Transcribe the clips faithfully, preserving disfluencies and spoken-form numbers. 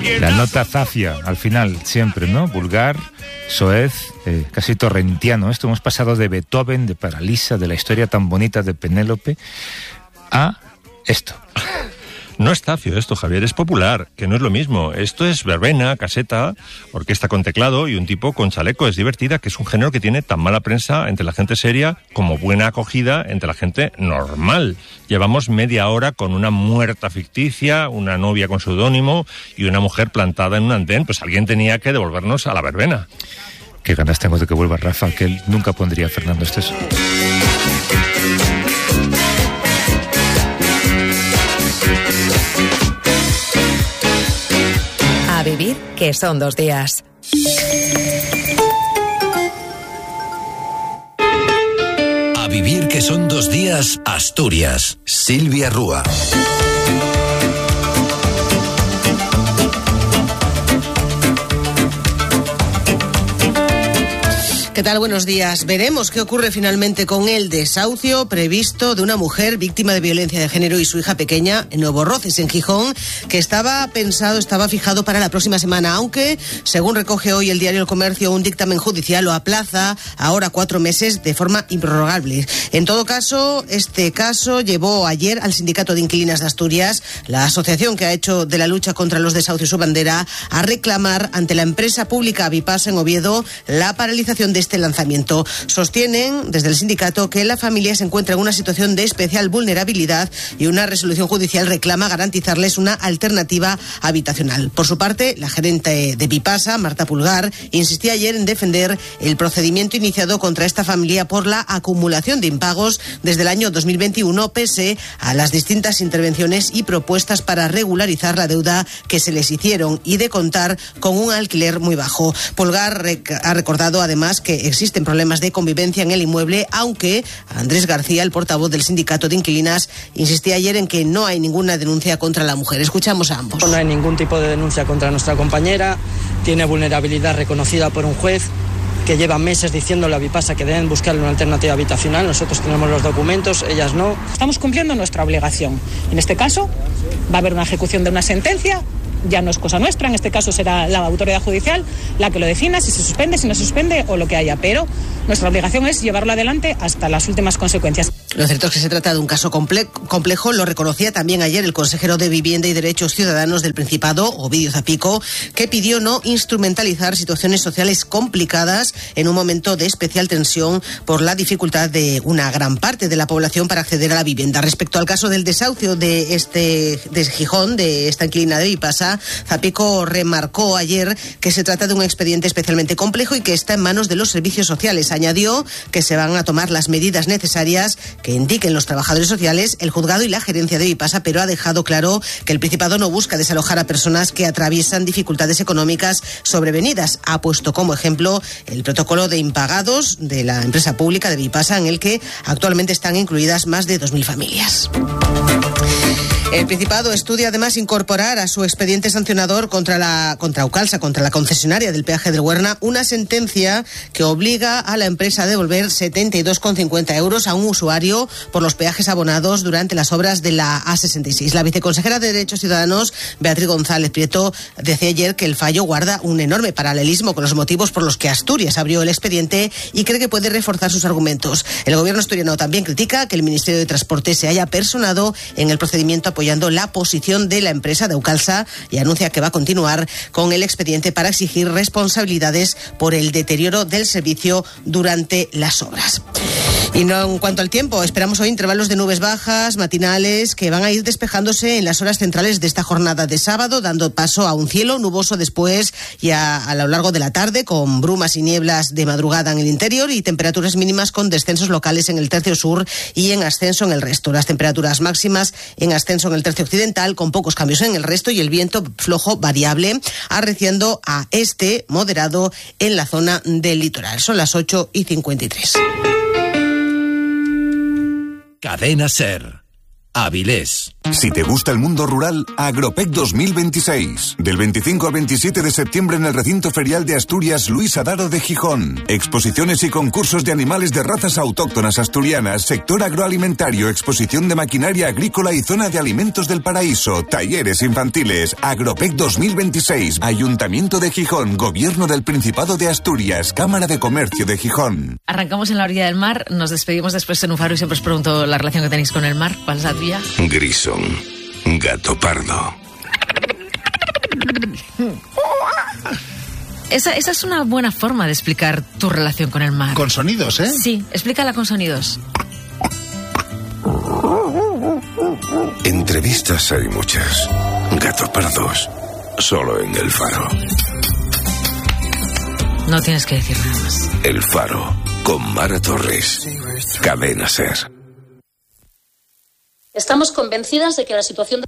La nota zafia, al final, siempre, ¿no? Vulgar, soez, eh, casi torrentiano. Esto hemos pasado de Beethoven, de Paralisa, de la historia tan bonita de Penélope, a esto. No es zafio esto, Javier, es popular, que no es lo mismo. Esto es verbena, caseta, orquesta con teclado y un tipo con chaleco. Es divertida, que es un género que tiene tan mala prensa entre la gente seria como buena acogida entre la gente normal. Llevamos media hora con una muerta ficticia, una novia con seudónimo y una mujer plantada en un andén. Pues alguien tenía que devolvernos a la verbena. Qué ganas tengo de que vuelva Rafa, que él nunca pondría a Fernando Esteso. A vivir, que son dos días. A vivir, que son dos días, Asturias. Silvia Rúa. ¿Qué tal? Buenos días. Veremos qué ocurre finalmente con el desahucio previsto de una mujer víctima de violencia de género y su hija pequeña en Nuevo Roces, en Gijón, que estaba pensado, estaba fijado para la próxima semana, aunque, según recoge hoy el diario El Comercio, un dictamen judicial lo aplaza ahora cuatro meses de forma improrrogable. En todo caso, este caso llevó ayer al Sindicato de Inquilinas de Asturias, la asociación que ha hecho de la lucha contra los desahucios su bandera, a reclamar ante la empresa pública Avipasa en Oviedo la paralización de este lanzamiento. Sostienen desde el sindicato que la familia se encuentra en una situación de especial vulnerabilidad y una resolución judicial reclama garantizarles una alternativa habitacional. Por su parte, la gerente de Avipasa, Marta Pulgar, insistía ayer en defender el procedimiento iniciado contra esta familia por la acumulación de impagos desde el año dos mil veintiuno, pese a las distintas intervenciones y propuestas para regularizar la deuda que se les hicieron y de contar con un alquiler muy bajo. Pulgar rec- ha recordado además que existen problemas de convivencia en el inmueble, aunque Andrés García, el portavoz del sindicato de inquilinas, insistía ayer en que no hay ninguna denuncia contra la mujer. Escuchamos a ambos. No hay ningún tipo de denuncia contra nuestra compañera, tiene vulnerabilidad reconocida por un juez que lleva meses diciéndole a Avipasa que deben buscarle una alternativa habitacional. Nosotros tenemos los documentos, ellas no. Estamos cumpliendo nuestra obligación. En este caso, va a haber una ejecución de una sentencia. Ya no es cosa nuestra, en este caso será la autoridad judicial la que lo defina, si se suspende, si no se suspende o lo que haya, pero nuestra obligación es llevarlo adelante hasta las últimas consecuencias. Lo cierto es que se trata de un caso comple- complejo, lo reconocía también ayer el consejero de Vivienda y Derechos Ciudadanos del Principado, Ovidio Zapico, que pidió no instrumentalizar situaciones sociales complicadas en un momento de especial tensión por la dificultad de una gran parte de la población para acceder a la vivienda. Respecto al caso del desahucio de este de Gijón, de esta inquilina de Avipasa, Zapico remarcó ayer que se trata de un expediente especialmente complejo y que está en manos de los servicios sociales. Añadió que se van a tomar las medidas necesarias que indiquen los trabajadores sociales, el juzgado y la gerencia de Avipasa, pero ha dejado claro que el Principado no busca desalojar a personas que atraviesan dificultades económicas sobrevenidas. Ha puesto como ejemplo el protocolo de impagados de la empresa pública de Avipasa, en el que actualmente están incluidas más de dos mil familias. El Principado estudia además incorporar a su expediente sancionador contra la contra Aucalsa, contra la concesionaria del peaje del Huerna, una sentencia que obliga a la empresa a devolver setenta y dos coma cincuenta euros a un usuario por los peajes abonados durante las obras de la A sesenta y seis. La viceconsejera de Derechos Ciudadanos, Beatriz González Prieto, decía ayer que el fallo guarda un enorme paralelismo con los motivos por los que Asturias abrió el expediente y cree que puede reforzar sus argumentos. El gobierno asturiano también critica que el Ministerio de Transporte se haya personado en el procedimiento apoyando la posición de la empresa de Aucalsa y anuncia que va a continuar con el expediente para exigir responsabilidades por el deterioro del servicio durante las obras. Y no, en cuanto al tiempo, esperamos hoy intervalos de nubes bajas, matinales, que van a ir despejándose en las horas centrales de esta jornada de sábado, dando paso a un cielo nuboso después y a, a lo largo de la tarde, con brumas y nieblas de madrugada en el interior y temperaturas mínimas con descensos locales en el tercio sur y en ascenso en el resto. Las temperaturas máximas en ascenso en el tercio occidental, con pocos cambios en el resto, y el viento flojo variable, arreciando a este moderado en la zona del litoral. Son las ocho y cincuenta y tres. Cadena SER. Avilés. Si te gusta el mundo rural, Agropec dos mil veintiséis. Del veinticinco al veintisiete de septiembre en el recinto ferial de Asturias Luis Adaro de Gijón. Exposiciones y concursos de animales de razas autóctonas asturianas, sector agroalimentario, exposición de maquinaria agrícola y zona de alimentos del paraíso, talleres infantiles. Agropec dos mil veintiséis. Ayuntamiento de Gijón, Gobierno del Principado de Asturias, Cámara de Comercio de Gijón. Arrancamos en la orilla del mar, nos despedimos después en un faro y siempre os pregunto la relación que tenéis con el mar. ¿Cuál es la tuya? Grison, gato pardo. Esa, esa es una buena forma de explicar tu relación con el mar. Con sonidos, ¿eh? Sí, explícala con sonidos. Entrevistas hay muchas. Gato pardos, solo en El Faro. No tienes que decir nada más. El Faro, con Mara Torres. Cadena Ser. Estamos convencidas de que la situación de...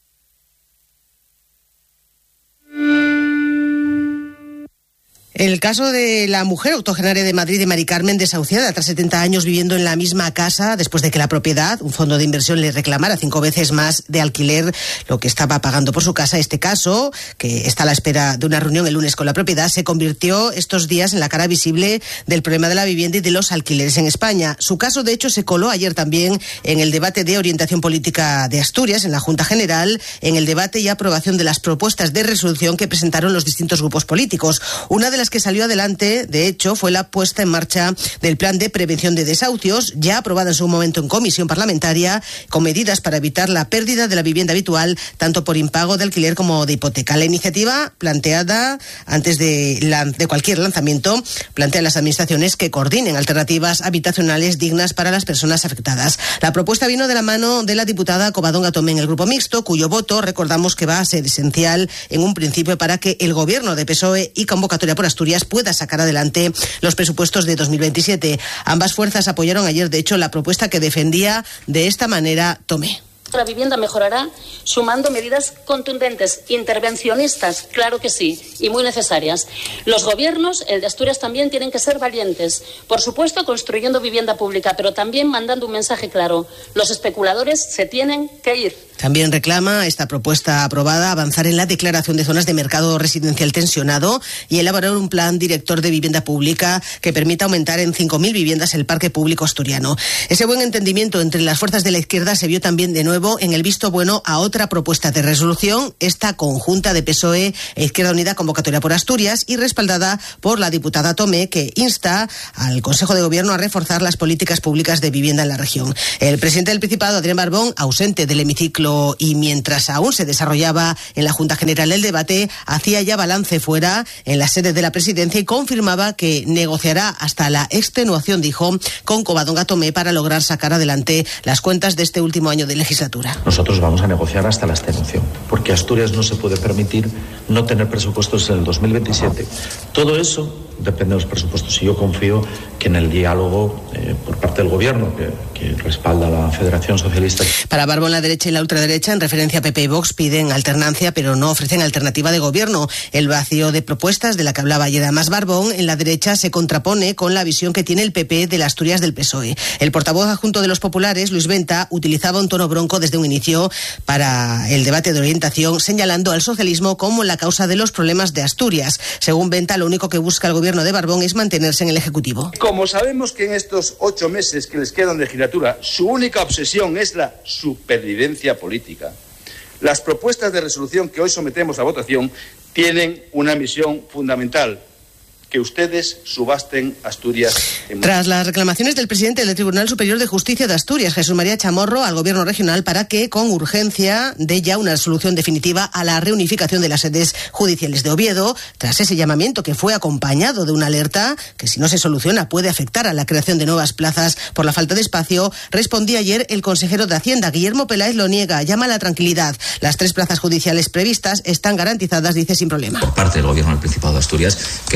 El caso de la mujer octogenaria de Madrid, de Mari Carmen, desahuciada tras setenta años viviendo en la misma casa después de que la propiedad, un fondo de inversión, le reclamara cinco veces más de alquiler lo que estaba pagando por su casa. Este caso, que está a la espera de una reunión el lunes con la propiedad, se convirtió estos días en la cara visible del problema de la vivienda y de los alquileres en España. Su caso, de hecho, se coló ayer también en el debate de orientación política de Asturias, en la Junta General, en el debate y aprobación de las propuestas de resolución que presentaron los distintos grupos políticos. Una de las que salió adelante, de hecho, fue la puesta en marcha del Plan de Prevención de Desahucios, ya aprobada en su momento en comisión parlamentaria, con medidas para evitar la pérdida de la vivienda habitual, tanto por impago de alquiler como de hipoteca. La iniciativa, planteada antes de, la, de cualquier lanzamiento, plantea a las administraciones que coordinen alternativas habitacionales dignas para las personas afectadas. La propuesta vino de la mano de la diputada Covadonga Tomé en el Grupo Mixto, cuyo voto, recordamos que va a ser esencial en un principio para que el gobierno de P S O E y Convocatoria por Asturias pueda sacar adelante los presupuestos de dos mil veintisiete. Ambas fuerzas apoyaron ayer, de hecho, la propuesta que defendía de esta manera Tomé. La vivienda mejorará sumando medidas contundentes, intervencionistas, claro que sí, y muy necesarias. Los gobiernos, el de Asturias también, tienen que ser valientes. Por supuesto, construyendo vivienda pública, pero también mandando un mensaje claro. Los especuladores se tienen que ir. También reclama esta propuesta aprobada avanzar en la declaración de zonas de mercado residencial tensionado y elaborar un plan director de vivienda pública que permita aumentar en cinco mil viviendas el parque público asturiano. Ese buen entendimiento entre las fuerzas de la izquierda se vio también de nuevo en el visto bueno a otra propuesta de resolución, esta conjunta de P S O E e Izquierda Unida, Convocatoria por Asturias, y respaldada por la diputada Tomé, que insta al Consejo de Gobierno a reforzar las políticas públicas de vivienda en la región. El presidente del Principado, Adrián Barbón, ausente del hemiciclo y mientras aún se desarrollaba en la Junta General el debate, hacía ya balance fuera en la sede de la presidencia y confirmaba que negociará hasta la extenuación, dijo, con Covadonga Tomé para lograr sacar adelante las cuentas de este último año de legislatura. Nosotros vamos a negociar hasta la extenuación, porque Asturias no se puede permitir no tener presupuestos en el dos mil veintisiete. Todo eso depende de los presupuestos y yo confío que en el diálogo eh, por parte del Gobierno, que, que respalda a la Federación Socialista. Para Barbón, la derecha y la ultraderecha, en referencia a P P y Vox, piden alternancia, pero no ofrecen alternativa de gobierno. El vacío de propuestas de la que hablaba ayer además Barbón en la derecha se contrapone con la visión que tiene el P P de las Asturias del P S O E. El portavoz adjunto de los populares, Luis Venta, utilizaba un tono bronco desde un inicio para el debate de orientación, señalando al socialismo como la causa de los problemas de Asturias. Según Venta, lo único que busca el gobierno de Barbón es mantenerse en el Ejecutivo. Como sabemos que en estos ocho meses que les quedan de legislatura, su única obsesión es la supervivencia política, las propuestas de resolución que hoy sometemos a votación tienen una misión fundamental: que ustedes subasten Asturias. En... Tras las reclamaciones del presidente del Tribunal Superior de Justicia de Asturias, Jesús María Chamorro, al gobierno regional para que, con urgencia, dé ya una solución definitiva a la reunificación de las sedes judiciales de Oviedo, tras ese llamamiento que fue acompañado de una alerta que, si no se soluciona, puede afectar a la creación de nuevas plazas por la falta de espacio, respondía ayer el consejero de Hacienda, Guillermo Peláez, lo niega, llama a la tranquilidad. Las tres plazas judiciales previstas están garantizadas, dice, sin problema. Por parte del gobierno del Principado de Asturias, queremos lanzar un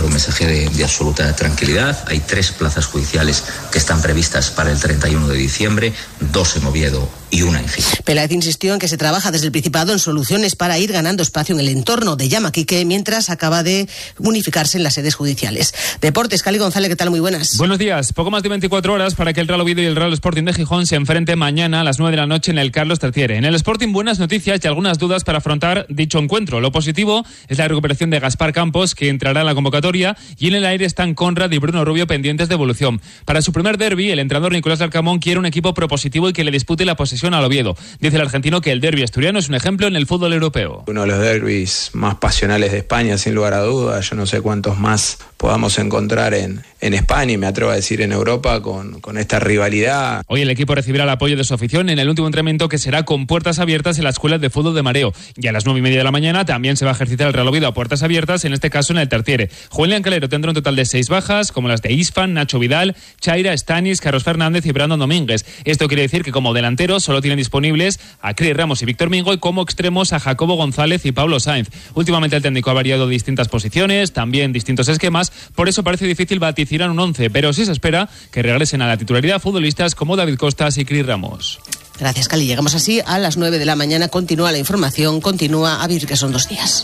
un mensaje de, de absoluta tranquilidad. Hay tres plazas judiciales que están previstas para el treinta y uno de diciembre, dos en Oviedo y una en Gijón. Peláez insistió en que se trabaja desde el Principado en soluciones para ir ganando espacio en el entorno de Llamaquique mientras acaba de unificarse en las sedes judiciales. Deportes, Cali González, ¿qué tal? Muy buenas. Buenos días. Poco más de veinticuatro horas para que el Real Oviedo y el Real Sporting de Gijón se enfrenten mañana a las nueve de la noche en el Carlos Terciere. En el Sporting, buenas noticias y algunas dudas para afrontar dicho encuentro. Lo positivo es la recuperación de Gaspar Campos, que entrará en la convocatoria, y en el aire están Conrad y Bruno Rubio pendientes de evolución. Para su primer derbi, el entrenador Nicolás Larcamón quiere un equipo propositivo y que le dispute la posesión al Oviedo. Dice el argentino que el derbi asturiano es un ejemplo en el fútbol europeo. Uno de los derbis más pasionales de España, sin lugar a dudas. Yo no sé cuántos más podamos encontrar en, en España y me atrevo a decir en Europa con, con esta rivalidad. Hoy el equipo recibirá el apoyo de su afición en el último entrenamiento, que será con puertas abiertas en la Escuela de Fútbol de Mareo. Y a las nueve y media de la mañana también se va a ejercitar el Real Oviedo a puertas abiertas, en este caso en el Terciere. Julián Calero tendrá un total de seis bajas, como las de Isfan, Nacho Vidal, Chaira, Stanis, Carlos Fernández y Brandon Domínguez. Esto quiere decir que como delanteros solo tienen disponibles a Cris Ramos y Víctor Mingo, y como extremos a Jacobo González y Pablo Sainz. Últimamente el técnico ha variado distintas posiciones, también distintos esquemas, por eso parece difícil vaticinar un once, pero sí se espera que regresen a la titularidad futbolistas como David Costas y Cris Ramos. Gracias, Cali. Llegamos así a las nueve de la mañana. Continúa la información, continúa A Vivir que son dos días.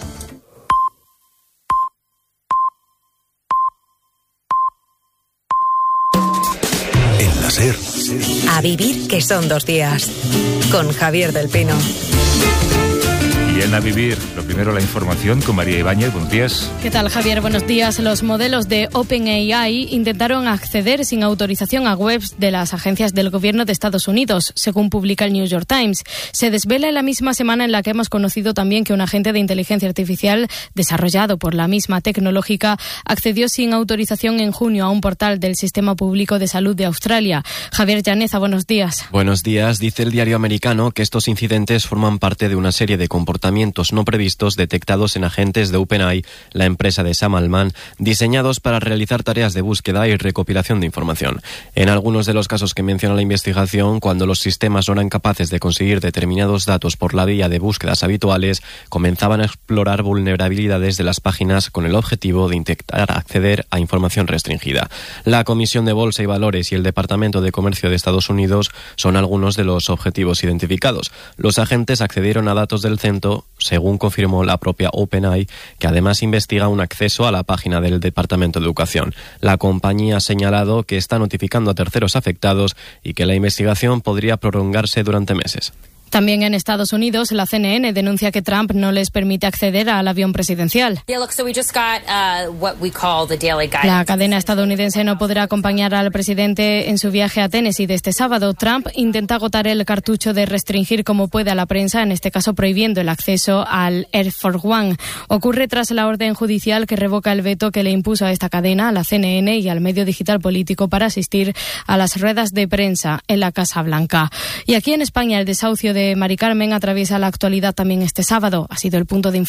En la SER. A Vivir que son dos días. Con Javier del Pino. Y en A Vivir, lo primero la información con María Ibáñez. Buenos días. ¿Qué tal, Javier? Buenos días. Los modelos de OpenAI intentaron acceder sin autorización a webs de las agencias del gobierno de Estados Unidos, según publica el New York Times. Se desvela en la misma semana en la que hemos conocido también que un agente de inteligencia artificial desarrollado por la misma tecnológica accedió sin autorización en junio a un portal del Sistema Público de Salud de Australia. Javier Llaneza, buenos días. Buenos días. Dice el diario americano que estos incidentes forman parte de una serie de comportamientos no previstos detectados en agentes de OpenAI, la empresa de Sam Altman, diseñados para realizar tareas de búsqueda y recopilación de información. En algunos de los casos que menciona la investigación, cuando los sistemas no eran capaces de conseguir determinados datos por la vía de búsquedas habituales, comenzaban a explorar vulnerabilidades de las páginas con el objetivo de intentar acceder a información restringida. La Comisión de Bolsa y Valores y el Departamento de Comercio de Estados Unidos son algunos de los objetivos identificados. Los agentes accedieron a datos del centro, según confirmó la propia OpenAI, que además investiga un acceso a la página del Departamento de Educación. La compañía ha señalado que está notificando a terceros afectados y que la investigación podría prolongarse durante meses. También en Estados Unidos, la C N N denuncia que Trump no les permite acceder al avión presidencial. La cadena estadounidense no podrá acompañar al presidente en su viaje a Tennessee de este sábado. Trump intenta agotar el cartucho de restringir como puede a la prensa, en este caso prohibiendo el acceso al Air Force One. Ocurre tras la orden judicial que revoca el veto que le impuso a esta cadena, a la C N N y al medio digital político para asistir a las ruedas de prensa en la Casa Blanca. Y aquí en España, el desahucio de Mari Carmen atraviesa la actualidad también este sábado. Ha sido el punto de